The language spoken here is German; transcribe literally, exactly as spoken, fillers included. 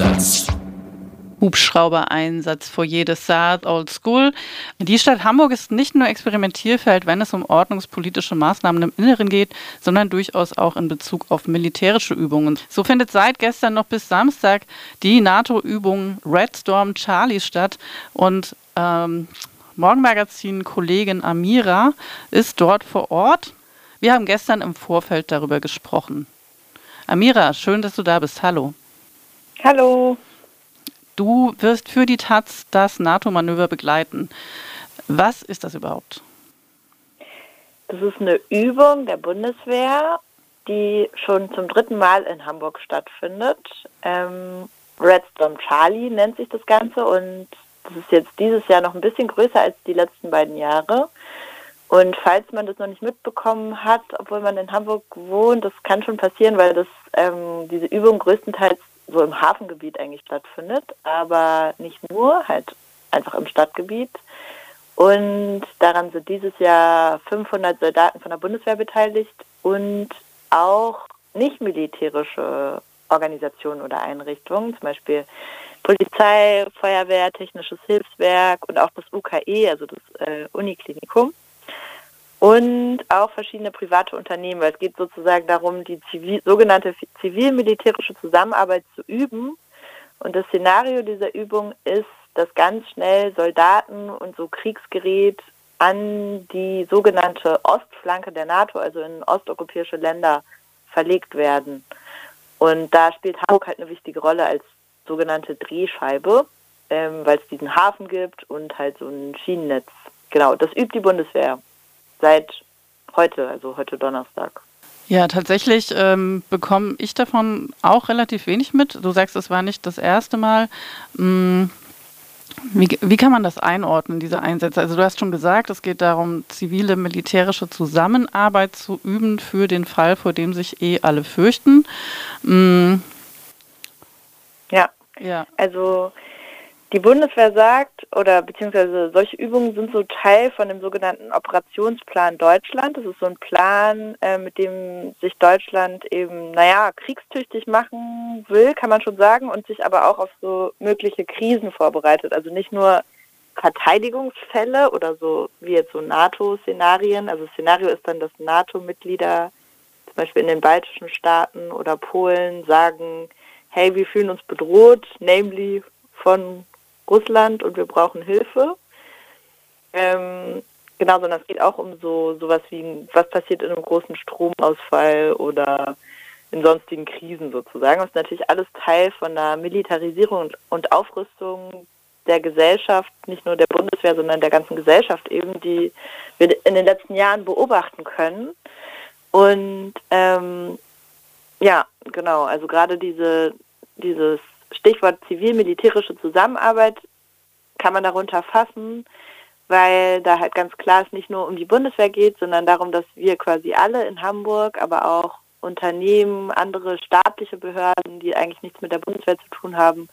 Einsatz. Hubschrauber-Einsatz vor jedes Saat Old School. Die Stadt Hamburg ist nicht nur Experimentierfeld, wenn es um ordnungspolitische Maßnahmen im Inneren geht, sondern durchaus auch in Bezug auf militärische Übungen. So findet seit gestern noch bis Samstag die NATO-Übung Red Storm Charlie statt und ähm, Morgenmagazin-Kollegin Amira ist dort vor Ort. Wir haben gestern im Vorfeld darüber gesprochen. Amira, schön, dass du da bist. Hallo. Hallo. Du wirst für die Taz das NATO-Manöver begleiten. Was ist das überhaupt? Das ist eine Übung der Bundeswehr, die schon zum dritten Mal in Hamburg stattfindet. Ähm, Red Storm Charlie nennt sich das Ganze und das ist jetzt dieses Jahr noch ein bisschen größer als die letzten beiden Jahre. Und falls man das noch nicht mitbekommen hat, obwohl man in Hamburg wohnt, das kann schon passieren, weil das ähm, diese Übung größtenteils so im Hafengebiet eigentlich stattfindet, aber nicht nur, halt einfach im Stadtgebiet. Und daran sind dieses Jahr fünfhundert Soldaten von der Bundeswehr beteiligt und auch nicht militärische Organisationen oder Einrichtungen, zum Beispiel Polizei, Feuerwehr, Technisches Hilfswerk und auch das U K E, also das äh, Uniklinikum. Und auch verschiedene private Unternehmen, weil es geht sozusagen darum, die zivil, sogenannte zivil-militärische Zusammenarbeit zu üben. Und das Szenario dieser Übung ist, dass ganz schnell Soldaten und so Kriegsgerät an die sogenannte Ostflanke der NATO, also in osteuropäische Länder, verlegt werden. Und da spielt Hamburg halt eine wichtige Rolle als sogenannte Drehscheibe, ähm, weil es diesen Hafen gibt und halt so ein Schienennetz. Genau, das übt die Bundeswehr. Seit heute, also heute Donnerstag. Ja, tatsächlich ähm, bekomme ich davon auch relativ wenig mit. Du sagst, es war nicht das erste Mal. Hm, wie, wie kann man das einordnen, diese Einsätze? Also du hast schon gesagt, es geht darum, zivile, militärische Zusammenarbeit zu üben für den Fall, vor dem sich eh alle fürchten. Hm. Ja. ja, also die Bundeswehr sagt, oder beziehungsweise solche Übungen sind so Teil von dem sogenannten Operationsplan Deutschland. Das ist so ein Plan, äh, mit dem sich Deutschland eben, naja, kriegstüchtig machen will, kann man schon sagen, und sich aber auch auf so mögliche Krisen vorbereitet. Also nicht nur Verteidigungsfälle oder so wie jetzt so NATO-Szenarien. Also Szenario ist dann, dass NATO-Mitglieder zum Beispiel in den baltischen Staaten oder Polen sagen, hey, wir fühlen uns bedroht, namely von Russland und wir brauchen Hilfe. Ähm, genau, sondern es geht auch um so sowas wie, was passiert in einem großen Stromausfall oder in sonstigen Krisen sozusagen. Das ist natürlich alles Teil von einer Militarisierung und Aufrüstung der Gesellschaft, nicht nur der Bundeswehr, sondern der ganzen Gesellschaft eben, die wir in den letzten Jahren beobachten können. Und ähm, ja, genau, also gerade diese dieses Stichwort zivil-militärische Zusammenarbeit kann man darunter fassen, weil da halt ganz klar es nicht nur um die Bundeswehr geht, sondern darum, dass wir quasi alle in Hamburg, aber auch Unternehmen, andere staatliche Behörden, die eigentlich nichts mit der Bundeswehr zu tun haben,